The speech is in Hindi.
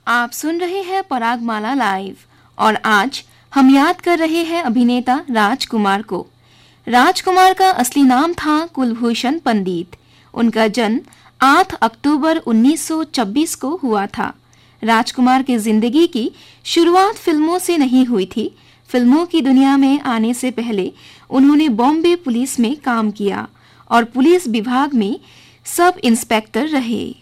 आप सुन रहे हैं परागमाला लाइव और आज हम याद कर रहे हैं अभिनेता राजकुमार को। राजकुमार का असली नाम था कुलभूषण पंडित। उनका जन्म 8 अक्टूबर 1926 को हुआ था। राजकुमार की जिंदगी की शुरुआत फिल्मों से नहीं हुई थी। फिल्मों की दुनिया में आने से पहले उन्होंने बॉम्बे पुलिस में काम किया और पुलिस विभाग में सब इंस्पेक्टर रहे।